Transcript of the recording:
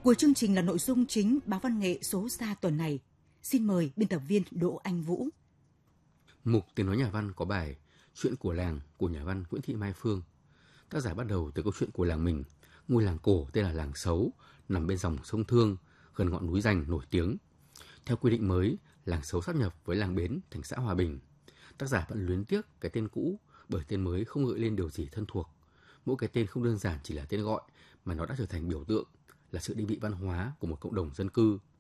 Cuối chương trình là nội dung chính báo văn nghệ số ra tuần này. Xin mời biên tập viên Đỗ Anh Vũ. Mục Tiếng nói nhà văn có bài Chuyện của làng của nhà văn Nguyễn Thị Mai Phương. Tác giả bắt đầu từ câu chuyện của làng mình, ngôi làng cổ tên là làng Sấu, nằm bên dòng sông Thương, gần ngọn núi Dành nổi tiếng. Theo quy định mới, làng Sấu sáp nhập với làng Bến thành xã Hòa Bình. Tác giả vẫn luyến tiếc cái tên cũ bởi tên mới không gợi lên điều gì thân thuộc. Mỗi cái tên không đơn giản chỉ là tên gọi mà nó đã trở thành biểu tượng, là sự định vị văn hóa của một cộng đồng dân cư.